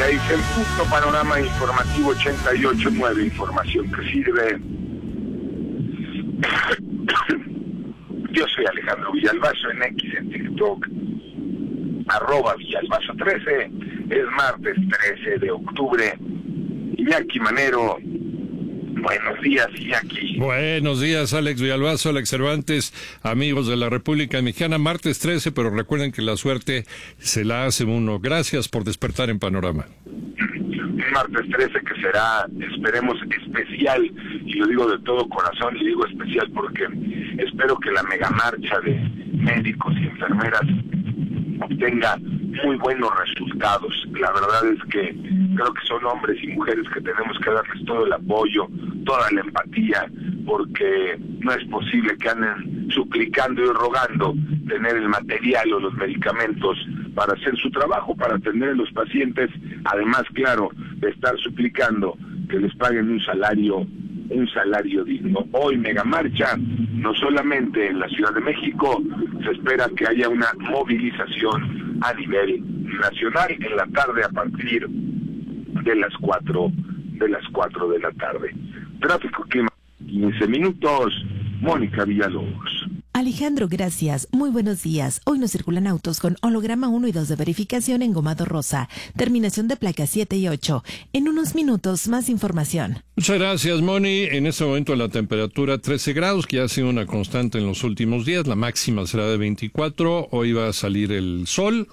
6 en punto, panorama informativo 88.9, información que sirve. Yo soy Alejandro Villalbazo en X, en TikTok, @Villalbazo13, es martes 13 de octubre. Iñaki Manero, buenos días, Iñaki. Buenos días, Alex Villalbazo, Alex Cervantes, amigos de la República Mexicana, martes 13, pero recuerden que la suerte se la hace uno. Gracias por despertar en Panorama. Martes 13 que será, esperemos, especial, y lo digo de todo corazón, y digo especial porque espero que la megamarcha de médicos y enfermeras obtenga muy buenos resultados. La verdad es que creo que son hombres y mujeres que tenemos que darles todo el apoyo, toda la empatía, porque no es posible que anden suplicando y rogando tener el material o los medicamentos para hacer su trabajo, para atender a los pacientes, además, claro, de estar suplicando que les paguen un salario digno. Hoy megamarcha, no solamente en la Ciudad de México, se espera que haya una movilización a nivel nacional en la tarde a partir de las 4 de la tarde. Tráfico, clima, 15 minutos, Mónica Villalobos. Alejandro, gracias. Muy buenos días. Hoy nos circulan autos con holograma 1 y 2 de verificación en gomado rosa. Terminación de placas 7 y 8. En unos minutos, más información. Muchas gracias, Moni. En este momento la temperatura 13 grados, que ha sido una constante en los últimos días. La máxima será de 24. Hoy va a salir el sol.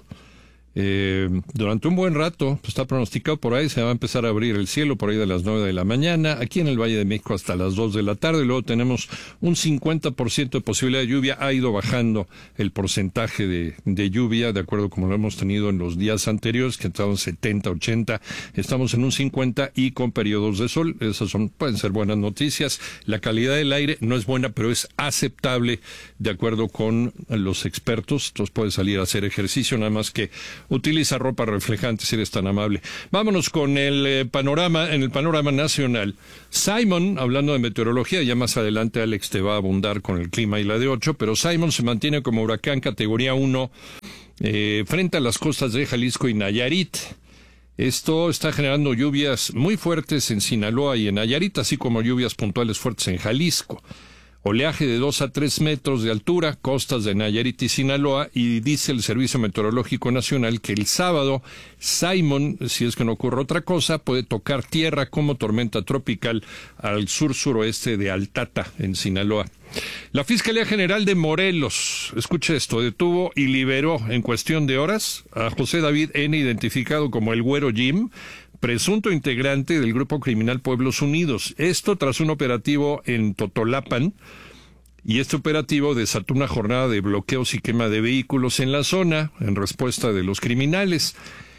Durante un buen rato, está pronosticado por ahí, se va a empezar a abrir el cielo por ahí de las 9 de la mañana, aquí en el Valle de México hasta las 2 de la tarde, luego tenemos un 50% de posibilidad de lluvia, ha ido bajando el porcentaje de lluvia, de acuerdo como lo hemos tenido en los días anteriores, que estaban 70, 80, estamos en un 50 y con periodos de sol, esas pueden ser buenas noticias. La calidad del aire no es buena, pero es aceptable de acuerdo con los expertos, entonces puedes salir a hacer ejercicio, nada más que utiliza ropa reflejante si eres tan amable. Vámonos con el panorama, en el panorama nacional. Simon, hablando de meteorología, ya más adelante Alex te va a abundar con el clima y la de 8, pero Simon se mantiene como huracán categoría 1 frente a las costas de Jalisco y Nayarit. Esto está generando lluvias muy fuertes en Sinaloa y en Nayarit, así como lluvias puntuales fuertes en Jalisco. Oleaje de 2 a 3 metros de altura, costas de Nayarit y Sinaloa, y dice el Servicio Meteorológico Nacional que el sábado Simon, si es que no ocurre otra cosa, puede tocar tierra como tormenta tropical al sur-suroeste de Altata, en Sinaloa. La Fiscalía General de Morelos, escuche esto, detuvo y liberó en cuestión de horas a José David N., identificado como el Güero Jim, presunto integrante del grupo criminal Pueblos Unidos. Esto tras un operativo en Totolapan, y este operativo desató una jornada de bloqueos y quema de vehículos en la zona en respuesta de los criminales.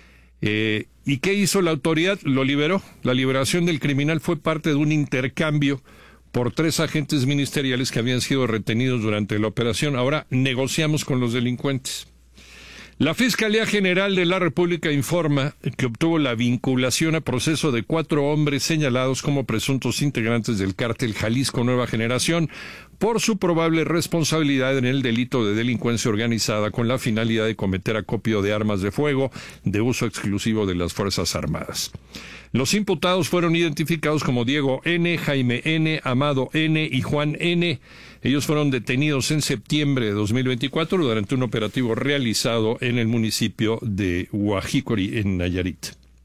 ¿Y qué hizo la autoridad? Lo liberó. La liberación del criminal fue parte de un intercambio por 3 agentes ministeriales que habían sido retenidos durante la operación. Ahora negociamos con los delincuentes. La Fiscalía General de la República informa que obtuvo la vinculación a proceso de 4 hombres señalados como presuntos integrantes del cártel Jalisco Nueva Generación por su probable responsabilidad en el delito de delincuencia organizada con la finalidad de cometer acopio de armas de fuego de uso exclusivo de las Fuerzas Armadas. Los imputados fueron identificados como Diego N., Jaime N., Amado N. y Juan N. Ellos fueron detenidos en septiembre de 2024 durante un operativo realizado en el municipio de Huajícori, en Nayarit.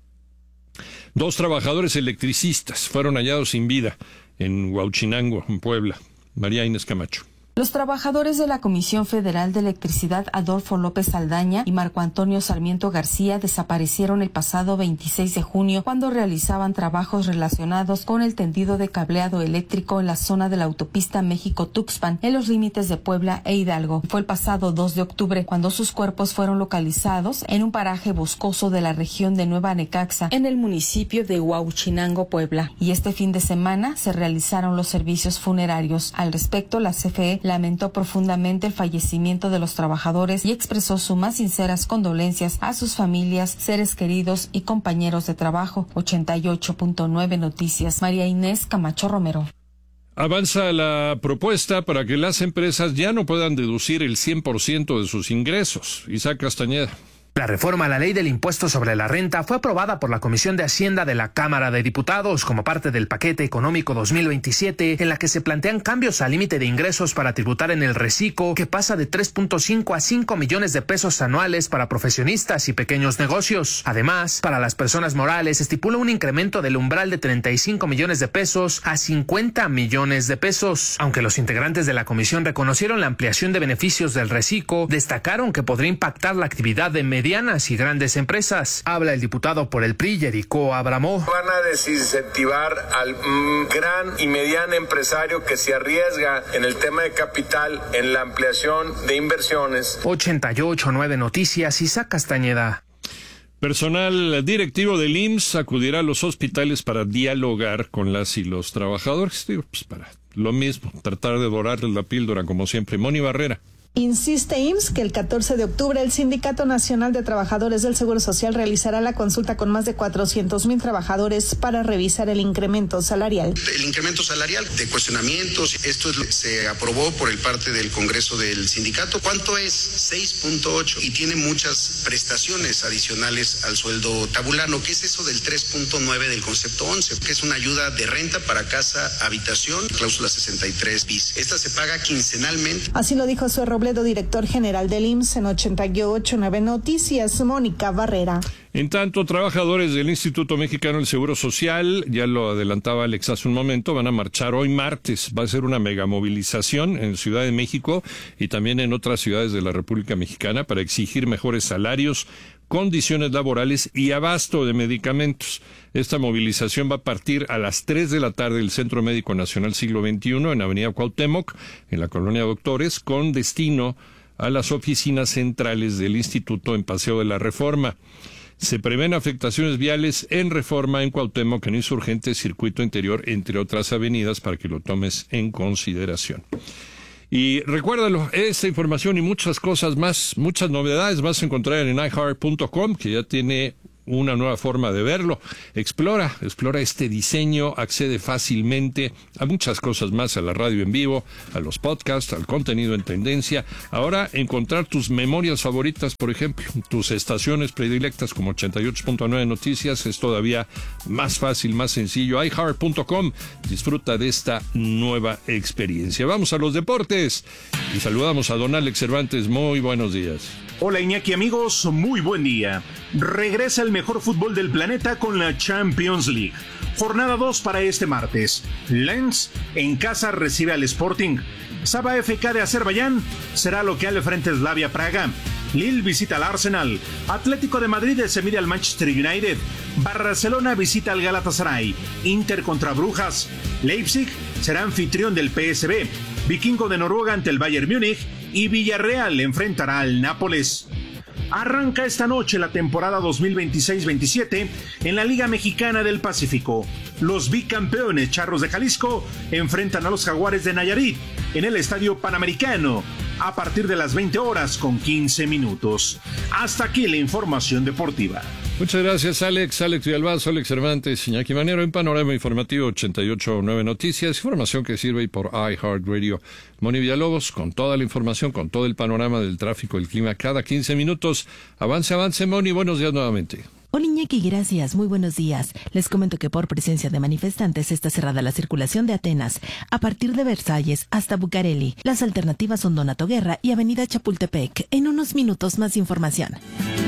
2 trabajadores electricistas fueron hallados sin vida en Huauchinango, en Puebla. María Inés Camacho. Los trabajadores de la Comisión Federal de Electricidad Adolfo López Saldaña y Marco Antonio Sarmiento García desaparecieron el pasado 26 de junio cuando realizaban trabajos relacionados con el tendido de cableado eléctrico en la zona de la autopista México-Tuxpan, en los límites de Puebla e Hidalgo. Fue el pasado 2 de octubre cuando sus cuerpos fueron localizados en un paraje boscoso de la región de Nueva Necaxa, en el municipio de Huauchinango, Puebla. Y este fin de semana se realizaron los servicios funerarios. Al respecto, la CFE lamentó profundamente el fallecimiento de los trabajadores y expresó sus más sinceras condolencias a sus familias, seres queridos y compañeros de trabajo. 88.9 Noticias. María Inés Camacho Romero. Avanza la propuesta para que las empresas ya no puedan deducir el 100% de sus ingresos. Isaac Castañeda. La reforma a la ley del impuesto sobre la renta fue aprobada por la Comisión de Hacienda de la Cámara de Diputados como parte del paquete económico 2027, en la que se plantean cambios al límite de ingresos para tributar en el reciclo, que pasa de 3.5 a 5 millones de pesos anuales para profesionistas y pequeños negocios. Además, para las personas morales estipula un incremento del umbral de 35 millones de pesos a 50 millones de pesos. Aunque los integrantes de la comisión reconocieron la ampliación de beneficios del reciclo, destacaron que podría impactar la actividad de medianas y grandes empresas. Habla el diputado por el PRI, Yerico Abramó. Van a desincentivar al gran y mediano empresario que se arriesga en el tema de capital, en la ampliación de inversiones. 88.9 Noticias, Isaac Castañeda. Personal directivo del IMSS acudirá a los hospitales para dialogar con las y los trabajadores. Para lo mismo, tratar de dorarles la píldora como siempre. Moni Barrera. Insiste IMSS que el 14 de octubre el Sindicato Nacional de Trabajadores del Seguro Social realizará la consulta con más de 400,000 trabajadores para revisar el incremento salarial. El incremento salarial de cuestionamientos, esto se aprobó por el parte del Congreso del sindicato. ¿Cuánto es? 6.8 y tiene muchas prestaciones adicionales al sueldo tabulano. ¿Qué es eso del 3.9 del concepto 11? Que es una ayuda de renta para casa, habitación, cláusula 63 bis. Esta se paga quincenalmente. Así lo dijo Josué Robledo, director general del IMSS, en 88.9 Noticias. Mónica Barrera. En tanto, trabajadores del Instituto Mexicano del Seguro Social, ya lo adelantaba Alex hace un momento, van a marchar hoy martes. Va a ser una megamovilización en Ciudad de México y también en otras ciudades de la República Mexicana para exigir mejores salarios, condiciones laborales y abasto de medicamentos. Esta movilización va a partir a las 3 de la tarde del Centro Médico Nacional Siglo XXI en Avenida Cuauhtémoc, en la Colonia Doctores, con destino a las oficinas centrales del Instituto en Paseo de la Reforma. Se prevén afectaciones viales en Reforma, en Cuauhtémoc, en Insurgentes, Circuito Interior, entre otras avenidas, para que lo tomes en consideración. Y recuérdalo, esta información y muchas cosas más, muchas novedades vas a encontrar en iHeart.com, que ya tiene una nueva forma de verlo. Explora este diseño, accede fácilmente a muchas cosas más, a la radio en vivo, a los podcasts, al contenido en tendencia. Ahora, encontrar tus memorias favoritas, por ejemplo, tus estaciones predilectas como 88.9 Noticias, es todavía más fácil, más sencillo. iHeart.com, disfruta de esta nueva experiencia. Vamos a los deportes y saludamos a don Alex Cervantes. Muy buenos días. Hola Iñaki, amigos, muy buen día. Regresa el mejor fútbol del planeta con la Champions League. Jornada 2 para este martes. Lens en casa recibe al Sporting. Saba FK de Azerbaiyán será local frente a Slavia Praga. Lille visita al Arsenal. Atlético de Madrid se mide al Manchester United. Barcelona visita al Galatasaray. Inter contra Brujas. Leipzig será anfitrión del PSV. Vikingo de Noruega ante el Bayern Múnich. Y Villarreal enfrentará al Nápoles. Arranca esta noche la temporada 2026-27 en la Liga Mexicana del Pacífico. Los bicampeones Charros de Jalisco enfrentan a los Jaguares de Nayarit en el Estadio Panamericano a partir de las 20 horas con 15 minutos. Hasta aquí la información deportiva. Muchas gracias, Alex Villalbazo, Alex Cervantes, Iñaki Manero, en Panorama Informativo 88.9 Noticias, información que sirve por iHeartRadio. Moni Villalobos, con toda la información, con todo el panorama del tráfico, el clima, cada 15 minutos. Avance, Moni, buenos días nuevamente. Hola Iñaki, gracias, muy buenos días. Les comento que por presencia de manifestantes está cerrada la circulación de Atenas a partir de Versalles hasta Bucareli. Las alternativas son Donato Guerra y Avenida Chapultepec. En unos minutos más información.